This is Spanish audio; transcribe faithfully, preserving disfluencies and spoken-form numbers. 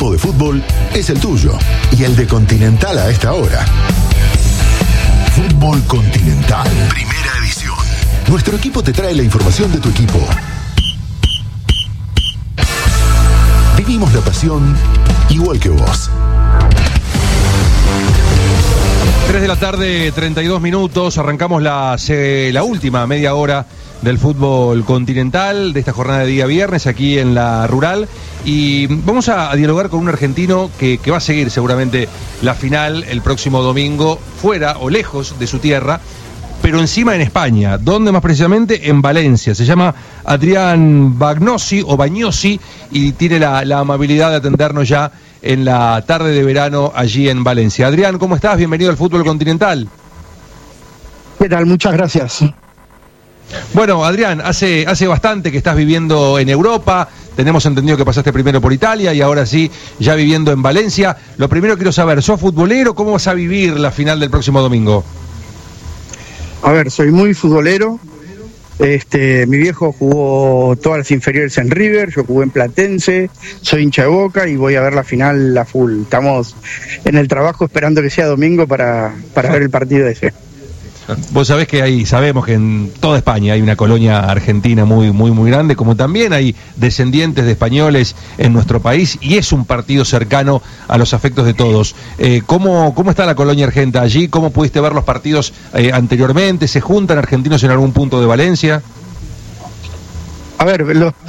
equipo de fútbol es el tuyo y el de Continental a esta hora. Fútbol Continental, primera edición. Nuestro equipo te trae la información de tu equipo. Vivimos la pasión igual que vos. tres de la tarde, treinta y dos minutos. Arrancamos la, la última media hora del fútbol continental de esta jornada de día viernes aquí en la Rural. Y vamos a, a dialogar con un argentino que, que va a seguir seguramente la final el próximo domingo, fuera o lejos de su tierra, pero encima en España. ¿Dónde más precisamente? En Valencia. Se llama Adrián Bagnosi o Bagnosi y tiene la, la amabilidad de atendernos ya en la tarde de verano allí en Valencia. Adrián, ¿cómo estás? Bienvenido al fútbol continental. ¿Qué tal? Muchas gracias. Bueno, Adrián, hace, hace bastante que estás viviendo en Europa. Tenemos entendido que pasaste primero por Italia y ahora sí, ya viviendo en Valencia. Lo primero quiero saber, ¿sos futbolero? ¿Cómo vas a vivir la final del próximo domingo? A ver, soy muy futbolero. Este, mi viejo jugó todas las inferiores en River, yo jugué en Platense, soy hincha de Boca y voy a ver la final a full. Estamos en el trabajo esperando que sea domingo para, para ver el partido ese. Vos sabés que hay, sabemos que en toda España hay una colonia argentina muy, muy, muy grande, como también hay descendientes de españoles en nuestro país, y es un partido cercano a los afectos de todos. Eh, ¿cómo, ¿Cómo está la colonia argentina allí? ¿Cómo pudiste ver los partidos eh, anteriormente? ¿Se juntan argentinos en algún punto de Valencia? A ver, los